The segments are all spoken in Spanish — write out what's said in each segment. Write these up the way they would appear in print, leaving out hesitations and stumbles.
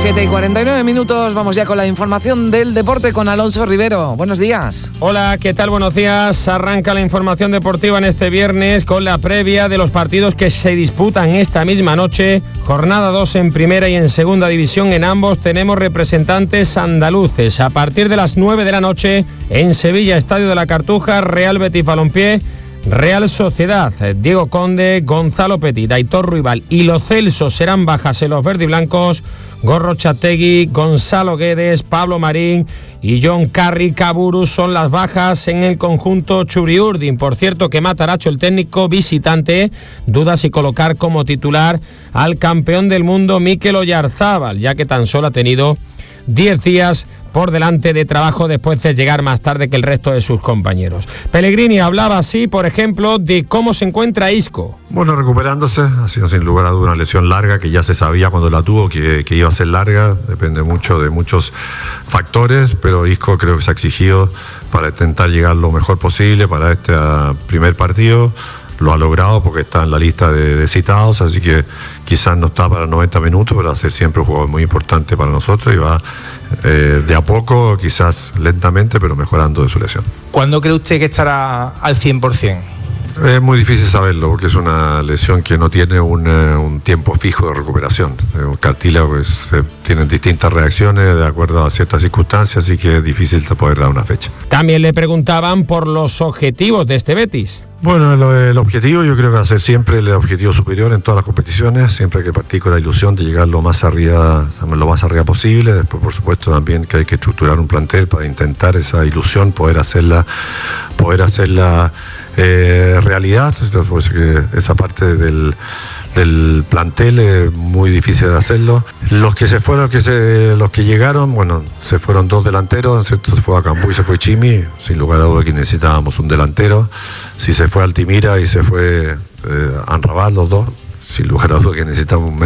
7:49, vamos ya con la información del deporte con Alonso Rivero. Buenos días. Hola, ¿qué tal? Buenos días. Arranca la información deportiva en este viernes con la previa de los partidos que se disputan esta misma noche. Jornada 2 en primera y en segunda división. En ambos tenemos representantes andaluces. A partir de las 9 de la noche en Sevilla, Estadio de la Cartuja, Real Betis Balompié, Real Sociedad. Diego Conde, Gonzalo Petit, Aitor Ruibal y Lo Celso serán bajas en los verdiblancos. Gorro Chategui, Gonzalo Guedes, Pablo Marín y John Carri Caburu son las bajas en el conjunto Churiurdin. Por cierto que Mataracho, el técnico visitante, duda si colocar como titular al campeón del mundo Mikel Oyarzábal, ya que tan solo ha tenido 10 días por delante de trabajo después de llegar más tarde que el resto de sus compañeros. Pellegrini hablaba así, por ejemplo, de cómo se encuentra Isco. Bueno, recuperándose, ha sido sin lugar a dudas una lesión larga que ya se sabía cuando la tuvo que iba a ser larga, depende mucho de muchos factores, pero Isco creo que se ha exigido para intentar llegar lo mejor posible para este primer partido. Lo ha logrado porque está en la lista de citados, así que quizás no está para 90 minutos, pero va a ser siempre un jugador muy importante para nosotros y va de a poco, quizás lentamente, pero mejorando de su lesión. ¿Cuándo cree usted que estará al 100%? Es muy difícil saberlo porque es una lesión que no tiene un tiempo fijo de recuperación. Un cartílago tienen distintas reacciones de acuerdo a ciertas circunstancias, así que es difícil poder dar una fecha. También le preguntaban por los objetivos de este Betis. Bueno, el objetivo yo creo que va a ser siempre el objetivo superior en todas las competiciones, siempre hay que partir con la ilusión de llegar lo más arriba posible. Después, por supuesto, también que hay que estructurar un plantel para intentar esa ilusión, poder hacerla realidad. Entonces, que esa parte del plantel es muy difícil de hacerlo. Los que llegaron, bueno, se fueron 2 delanteros, ¿cierto? Se fue Acambú y se fue Chimi, sin lugar a dudas que necesitábamos un delantero. Si se fue Altimira y se fue Anrabal, los dos, sin lugar a dudas que necesitamos un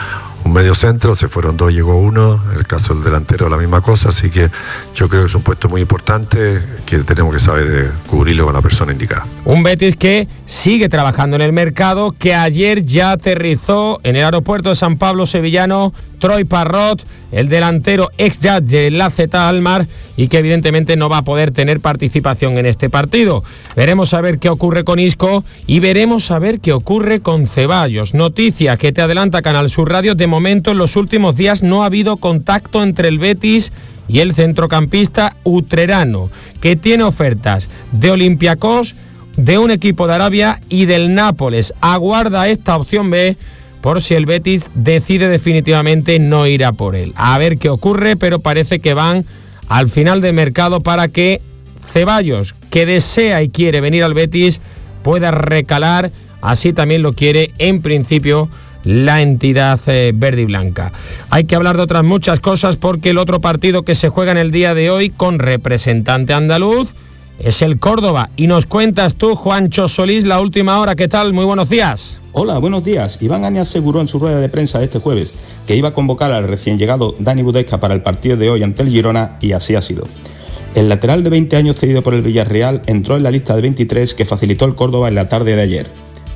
medio centro, se fueron 2, llegó 1, en el caso del delantero la misma cosa, así que yo creo que es un puesto muy importante que tenemos que saber cubrirlo con la persona indicada. Un Betis que sigue trabajando en el mercado, que ayer ya aterrizó en el aeropuerto de San Pablo sevillano Troy Parrott, el delantero ex del AZ Alkmaar, y que evidentemente no va a poder tener participación en este partido. Veremos a ver qué ocurre con Isco y veremos a ver qué ocurre con Ceballos. Noticia que te adelanta Canal Sur Radio: de momento en los últimos días no ha habido contacto entre el Betis y el centrocampista utrerano, que tiene ofertas de Olympiacos, de un equipo de Arabia y del Nápoles. Aguarda esta opción B por si el Betis decide definitivamente no ir a por él. A ver qué ocurre, pero parece que van al final del mercado para que Ceballos, que desea y quiere venir al Betis, pueda recalar. Así también lo quiere en principio la entidad verde y blanca. Hay que hablar de otras muchas cosas porque el otro partido que se juega en el día de hoy con representante andaluz es el Córdoba. Y nos cuentas tú, Juancho Solís, la última hora. ¿Qué tal? Muy buenos días. Hola, buenos días. Iván Ani aseguró en su rueda de prensa de este jueves que iba a convocar al recién llegado Dani Budesca para el partido de hoy ante el Girona, y así ha sido. El lateral de 20 años cedido por el Villarreal entró en la lista de 23 que facilitó el Córdoba en la tarde de ayer.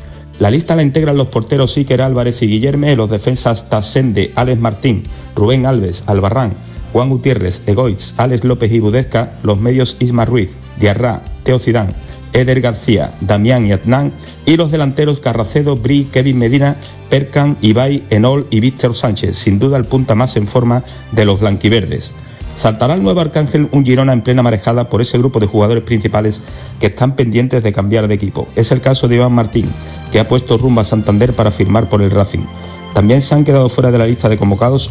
La lista la integran los porteros Iker Álvarez y Guillerme, los defensas Tassende, Alex Martín, Rubén Alves, Albarrán, Juan Gutiérrez, Egoitz, Alex López y Budesca, los medios Isma Ruiz, Diarra, Teo Zidane, Eder García, Damián y Adnan, y los delanteros Carracedo, Bri, Kevin Medina, Perkan, Ibai, Enol y Víctor Sánchez, sin duda el punta más en forma de los blanquiverdes. Saltará el nuevo Arcángel un Girona en plena marejada por ese grupo de jugadores principales que están pendientes de cambiar de equipo. Es el caso de Iván Martín, que ha puesto rumbo a Santander para firmar por el Racing. También se han quedado fuera de la lista de convocados